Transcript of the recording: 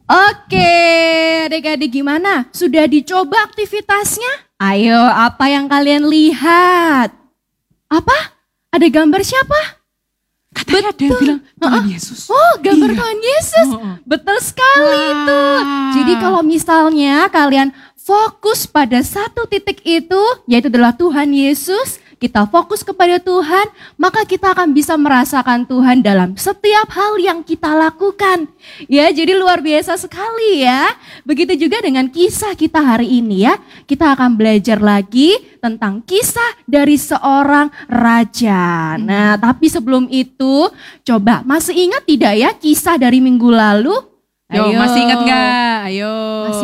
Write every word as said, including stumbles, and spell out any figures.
Oke, adik-adik gimana? Sudah dicoba aktivitasnya? Ayo, apa yang kalian lihat? Apa? Ada gambar siapa? Katanya ada yang bilang Tuhan Yesus. Oh, gambar Iya. Tuhan Yesus. Oh, oh. Betul sekali Wah. itu. Jadi kalau misalnya kalian fokus pada satu titik itu, yaitu adalah Tuhan Yesus, kita fokus kepada Tuhan, maka kita akan bisa merasakan Tuhan dalam setiap hal yang kita lakukan. Ya, jadi luar biasa sekali ya. Begitu juga dengan kisah kita hari ini ya. Kita akan belajar lagi tentang kisah dari seorang raja. Nah, tapi sebelum itu, coba masih ingat tidak ya kisah dari minggu lalu? Yo, masih ingat gak? Ayo. Masih